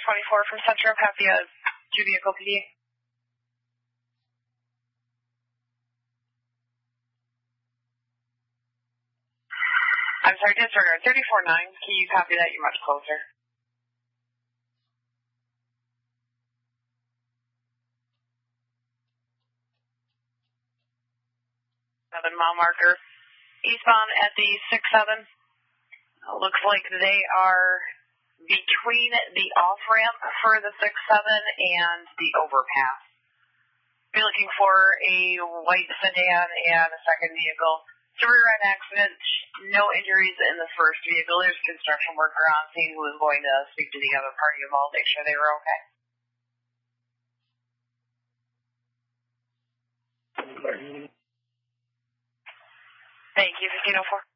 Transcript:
24 from Centrum, happy 2-vehicle PD. I'm sorry, disregard 34-9. Can you copy that? You're much closer. 7-mile marker. Eastbound at the 6-7. Looks like they are between the off-ramp for the 6-7 and the overpass. Be looking for a white sedan and a second vehicle. It's a rear-end accident. No injuries in the first vehicle. There's a construction worker on scene who was going to speak to the other party involved, make sure they were okay. Thank you, 1504.